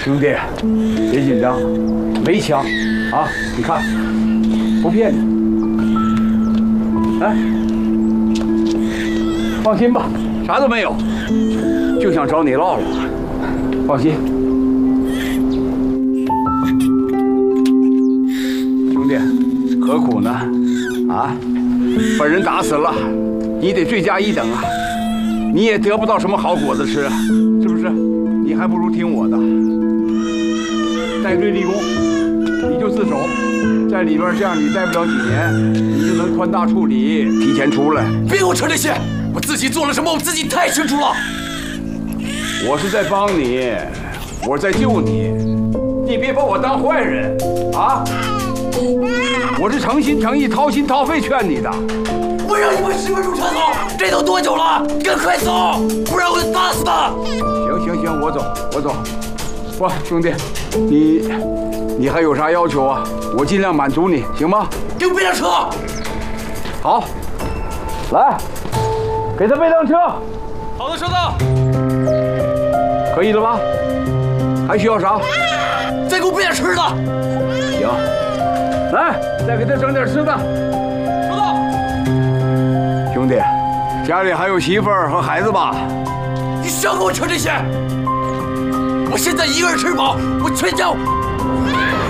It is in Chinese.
兄弟，别紧张，没枪啊！你看，不骗你。哎，放心吧，啥都没有，就想找你唠唠。放心，兄弟，何苦呢？啊，把人打死了，你得罪加一等啊！你也得不到什么好果子吃，是不是？你还不如听我的，戴罪立功，你就自首，在里边这样你待不了几年，你就能宽大处理，提前出来。 别给我扯这些，我自己做了什么，我自己太清楚了。 我是在帮你，我是在救你，你别把我当坏人啊！我是诚心诚意、掏心掏肺劝你的。 我让你们10分钟撤走，这都多久了？赶快走，不然我就打死他！ 行，我走。不，兄弟，你还有啥要求啊？我尽量满足你，行吗？ 给我备辆车。 好，来，给他备辆车。 好的，收到。 可以了吧？还需要啥？ 再给我备点吃的。 行，来，再给他整点吃的。 收到。 兄弟，家里还有媳妇儿和孩子吧？ 你少给我扯这些！我现在一个人吃饱，我全家